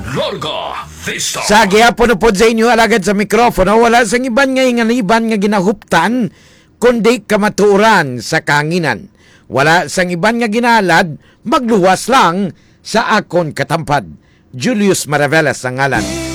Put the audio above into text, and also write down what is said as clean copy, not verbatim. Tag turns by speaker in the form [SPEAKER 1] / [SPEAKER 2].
[SPEAKER 1] Larga Vista.
[SPEAKER 2] Sa gihapon po sa inyo alagad sa mikropono, wala sang iban nga ginahuptan kundi kamaturan sa kanginan. Wala sang iban nga ginalad, magluwas lang sa akon katampad. Julius Maravelas ang ngalan.